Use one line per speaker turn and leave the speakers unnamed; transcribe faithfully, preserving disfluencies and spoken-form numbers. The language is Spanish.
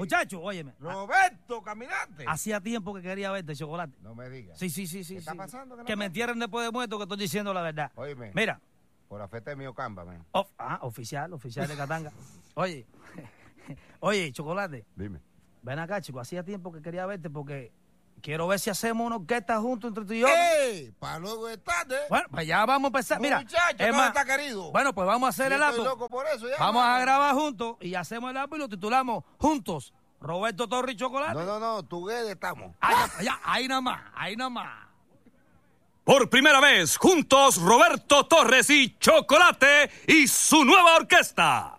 Muchacho, óyeme.
Roberto, caminante.
Hacía tiempo que quería verte, Chocolate.
No me digas.
Sí, sí, sí, sí.
¿Qué está
sí.
pasando? ¿Qué no
Que me
pasa?
entierren después de muerto, que estoy diciendo la verdad.
Óyeme.
Mira.
Por la feta de mío Camba, man.
Of- ah, oficial, oficial de Catanga. Oye, oye, Chocolate.
Dime.
Ven acá, chico. Hacía tiempo que quería verte porque quiero ver si hacemos una orquesta juntos entre tú y yo.
¡Ey! Para luego de tarde.
Bueno, pues ya vamos a empezar. Mira,
Muchacho,
es
¿dónde
más,
está, querido?
bueno, pues vamos a hacer
Yo
el
estoy
acto.
loco por eso, ya,
Vamos
mano.
a grabar juntos y hacemos el acto y lo titulamos Juntos, Roberto Torres y Chocolate.
No, no, no, tú Guedes estamos.
Ah, ya, ya, ahí nada más, ahí nada más.
Por primera vez, juntos Roberto Torres y Chocolate y su nueva orquesta.